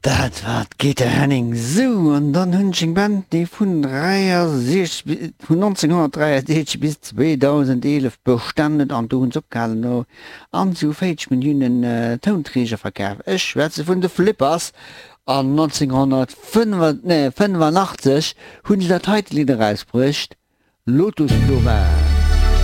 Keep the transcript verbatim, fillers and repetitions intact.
Dat wat geht der Henning so an dann hunsching Band die vun vun neunzehnhundertdreiunddreißig bis zweitausendelf bestandet an du huns opkalen no an zu Féitsch Millionen äh, Tonträger verkäf. Ech schwäze vun de Flippers an neunzehnhundertfünfundachtzig hunn sie dat Heitlieder rausbrucht Lotus Blume.